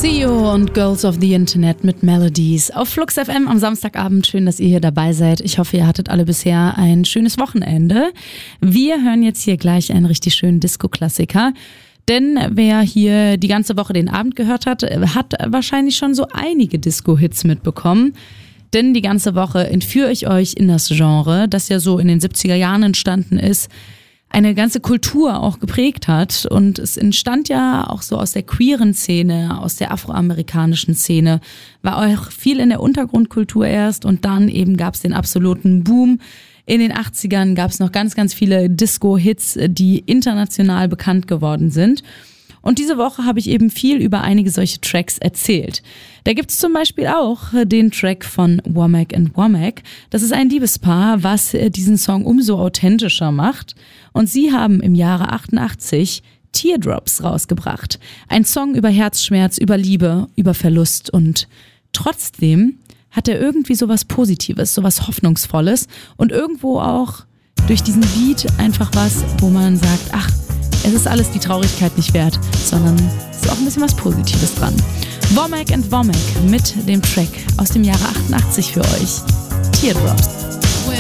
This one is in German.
CEO und Girls of the Internet mit Melodies auf Flux FM am Samstagabend. Schön, dass ihr hier dabei seid. Ich hoffe, ihr hattet alle bisher ein schönes Wochenende. Wir hören jetzt hier gleich einen richtig schönen Disco-Klassiker. Denn wer hier die ganze Woche den Abend gehört hat, hat wahrscheinlich schon so einige Disco-Hits mitbekommen. Denn die ganze Woche entführe ich euch in das Genre, das ja so in den 70er Jahren entstanden ist, eine ganze Kultur auch geprägt hat. Und es entstand ja auch so aus der queeren Szene, aus der afroamerikanischen Szene, war auch viel in der Untergrundkultur erst und dann eben gab es den absoluten Boom. In den 80ern gab es noch ganz, ganz viele Disco-Hits, die international bekannt geworden sind. Und diese Woche habe ich eben viel über einige solche Tracks erzählt. Da gibt es zum Beispiel auch den Track von Womack & Womack. Das ist ein Liebespaar, was diesen Song umso authentischer macht. Und sie haben im Jahre 88 Teardrops rausgebracht. Ein Song über Herzschmerz, über Liebe, über Verlust. Und trotzdem hat er irgendwie sowas Positives, sowas Hoffnungsvolles. Und irgendwo auch durch diesen Beat einfach was, wo man sagt, ach, es ist alles die Traurigkeit nicht wert, sondern es ist auch ein bisschen was Positives dran. Womack & Womack mit dem Track aus dem Jahre 88 für euch. Teardrops.